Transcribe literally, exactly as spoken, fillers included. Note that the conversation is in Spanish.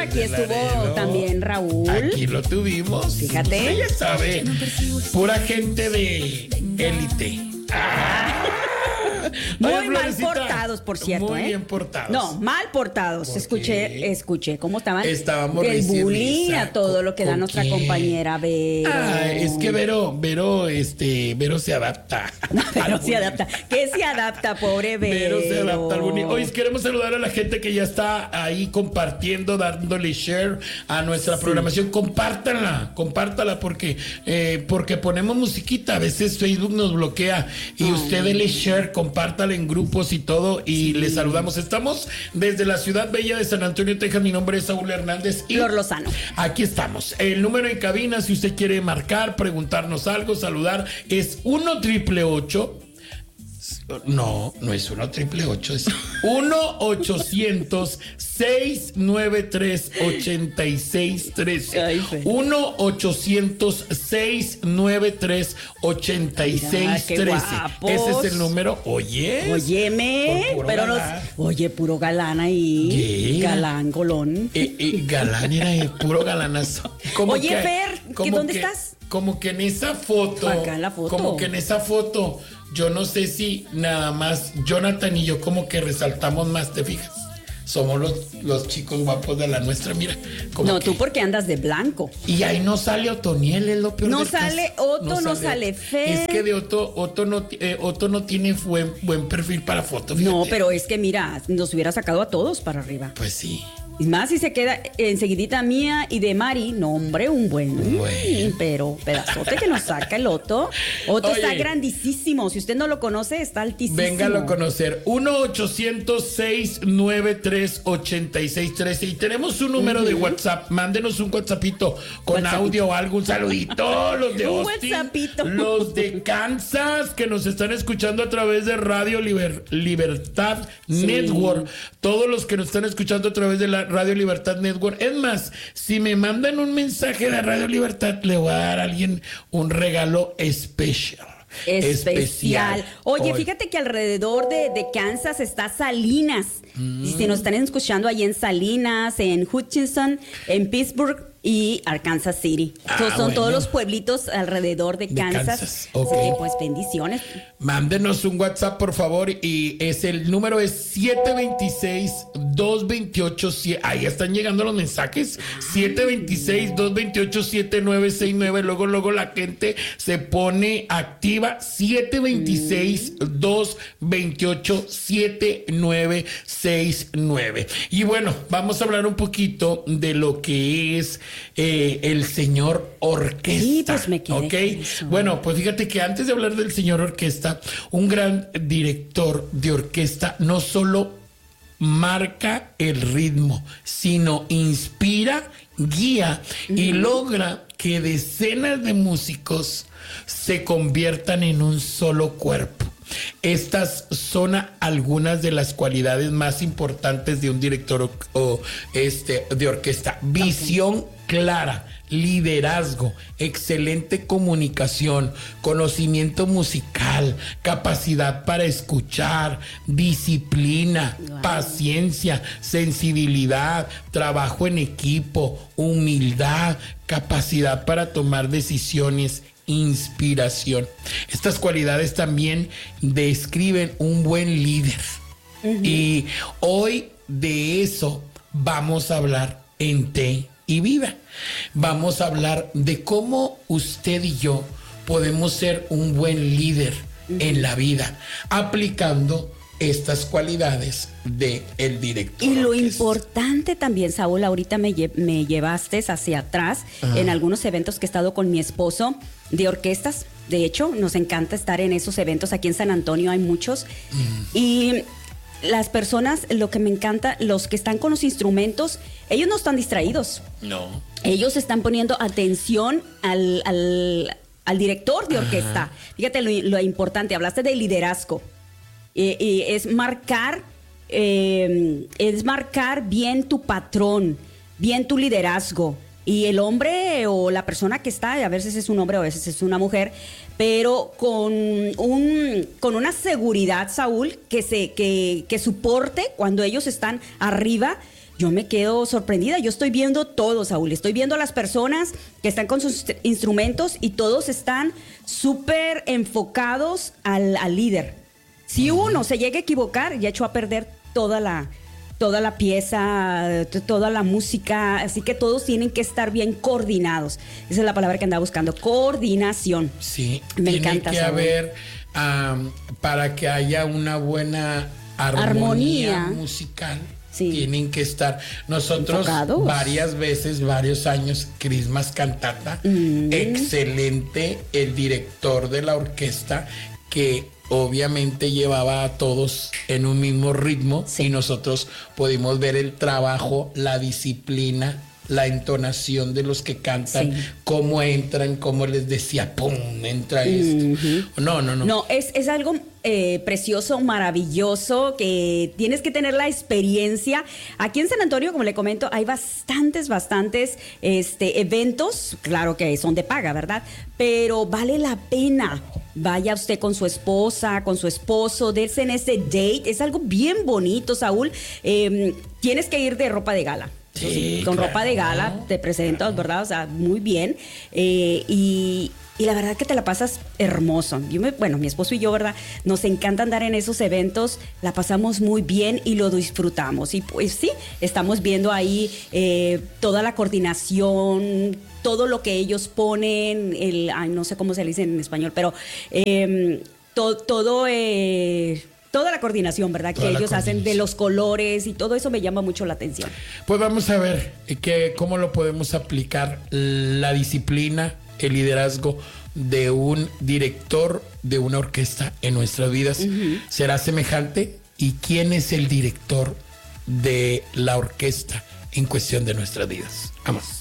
aquí estuvo Laredo. También Raúl. Aquí lo tuvimos. Fíjate. Usted ya sabe, pura gente de élite. Ah. Muy Oye, mal Florecita, portados, por cierto. Muy ¿eh? bien portados. No, mal portados. ¿Por Escuché, qué? escuché cómo estaban. Estábamos el risa y bullying risa. a todo lo que da ¿Con nuestra quién? compañera Vero. Ah, es que Vero, Vero, este, Vero se adapta. Vero al se bullying. adapta. ¿Qué se adapta, pobre Vero? Vero se adapta al bullying. Hoy queremos saludar a la gente que ya está ahí compartiendo, dándole share a nuestra Sí. programación. Compártanla, compártala porque, eh, porque ponemos musiquita. A veces Facebook nos bloquea y Ay. usted dele share, compártala en grupos y todo y les saludamos. Estamos desde la ciudad bella de San Antonio, Texas. Mi nombre es Saúl Hernández y Flor Lozano. aquí estamos. El número en cabina, si usted quiere marcar, preguntarnos algo, saludar, es uno triple ocho. No, no es uno triple ocho, es uno ochocientos seis nueve tres ochenta y seis trece. Ay, fe. uno ochocientos seis nueve tres ochenta y seis Mira, qué trece. guapos. Ese es el número. Oye. Óyeme, Por puro pero nos, galán. oye, puro galán ahí. ¿Qué? Galán, golón. Eh, eh, galán era el puro galanazo. Como Oye, Fer, ¿qué- como dónde que- estás? Como que en esa foto, Acá en la foto. como que en esa foto, yo no sé si nada más Jonathan y yo como que resaltamos más, ¿te fijas? Somos los, los chicos guapos de la nuestra, mira. como No, que- tú porque andas de blanco. Y ahí no sale Otoniel, es lo peor No del caso. sale Otto, no sale Fer. Es que de Otto, Otto no, ti- eh, Otto no tiene buen, buen perfil para foto, fíjate. No, pero es que mira, nos hubiera sacado a todos para arriba. Pues sí. Y más si se queda enseguidita mía y de Mari, no hombre, un buen, Bueno. mm, pero pedazote que nos saca el Otto. Otto Oye. está grandísimo, si usted no lo conoce, está altísimo. Véngalo a conocer. uno ochocientos seis nueve tres ochenta y seis trece. Y tenemos un número de WhatsApp. Mándenos un WhatsAppito con WhatsAppito. audio o algún saludito. Los de Un Austin. WhatsAppito. Los de Kansas que nos están escuchando a través de Radio Liber- Libertad Sí. Network. Todos los que nos están escuchando a través de la Radio Libertad Network. Es más, si me mandan un mensaje de Radio Libertad, le voy a dar a alguien un regalo especial. Especial. Oye, Hoy. fíjate que alrededor de, de Kansas está Salinas. Mm. Y si nos están escuchando ahí en Salinas, en Hutchinson, en Pittsburgh y Arkansas City. Ah, Entonces, son bueno. todos los pueblitos alrededor de De Kansas. Kansas, ok. Sí, pues bendiciones. Mándenos un WhatsApp, por favor, y es el número es siete dos seis, dos dos ocho, ahí están llegando los mensajes, siete dos seis, dos dos ocho, siete nueve seis nueve, luego, luego la gente se pone activa, siete dos seis, dos dos ocho, siete nueve seis nueve. Y bueno, vamos a hablar un poquito de lo que es eh, el señor orquesta. Sí, pues me quedé ¿ok? con eso. Bueno, pues fíjate que antes de hablar del señor orquesta, un gran director de orquesta no solo marca el ritmo, sino inspira, guía y logra que decenas de músicos se conviertan en un solo cuerpo. Estas son a- algunas de las cualidades más importantes de un director o, o, este, de orquesta. Visión clara, liderazgo, excelente comunicación, conocimiento musical, capacidad para escuchar, disciplina, Wow. paciencia, sensibilidad, trabajo en equipo, humildad, capacidad para tomar decisiones, inspiración. Estas cualidades también describen un buen líder. Y hoy de eso vamos a hablar en Té y Vida. Vamos a hablar de cómo usted y yo podemos ser un buen líder en la vida, aplicando estas cualidades de el director. Y lo orquesta. importante también, Saúl, ahorita me, lle- me llevaste hacia atrás Ajá. en algunos eventos que he estado con mi esposo de orquestas. De hecho, nos encanta estar en esos eventos. Aquí en San Antonio hay muchos. Y las personas, lo que me encanta, los que están con los instrumentos, ellos no están distraídos. No. Ellos están poniendo atención al, al, al director de orquesta. Ajá. Fíjate lo, lo importante, hablaste de liderazgo. Y, y es marcar, eh, es marcar bien tu patrón, bien tu liderazgo. Y el hombre o la persona que está, a veces es un hombre o a veces es una mujer, pero con un con una seguridad, Saúl, que se que, que soporte cuando ellos están arriba. yo me quedo sorprendida. Yo estoy viendo todo, Saúl. Estoy viendo a las personas que están con sus instrumentos y todos están súper enfocados al, al líder. Si uno se llega a equivocar, ya echó a perder toda la, toda la pieza, t- toda la música. Así que todos tienen que estar bien coordinados. Esa es la palabra que andaba buscando, coordinación. Sí, me tiene encanta que Saúl. haber, um, para que haya una buena armonía, Armonía. musical. Sí. Tienen que estar nosotros Enfocados. varias veces, varios años, Christmas cantata, Mm. excelente el director de la orquesta que obviamente llevaba a todos en un mismo ritmo, Sí. y nosotros pudimos ver el trabajo, la disciplina, la entonación de los que cantan, Sí. cómo entran, cómo les decía, ¡pum! Entra esto. No, no, no. No, es, es algo eh, precioso, maravilloso, que tienes que tener la experiencia. Aquí en San Antonio, como le comento, hay bastantes, bastantes este, eventos, claro que son de paga, ¿verdad? Pero vale la pena. Vaya usted con su esposa, con su esposo, dense en ese date. Es algo bien bonito, Saúl. Eh, tienes que ir de ropa de gala. Sí, con claro. ropa de gala te presentas, ¿verdad? O sea, muy bien. Eh, y, y la verdad que te la pasas hermoso. Yo me, bueno, mi esposo y yo, ¿verdad? Nos encanta andar en esos eventos, la pasamos muy bien y lo disfrutamos. Y pues sí, estamos viendo ahí eh, toda la coordinación, todo lo que ellos ponen, el, ay, no sé cómo se le dice en español, pero eh, to, todo... Eh, Toda la coordinación, ¿verdad? Toda que la ellos hacen de coordinación. los colores y todo eso me llama mucho la atención. Pues vamos a ver eh, que, cómo lo podemos aplicar, la disciplina, el liderazgo de un director de una orquesta en nuestras vidas. Uh-huh. ¿Será semejante? ¿Y quién es el director de la orquesta en cuestión de nuestras vidas? Vamos.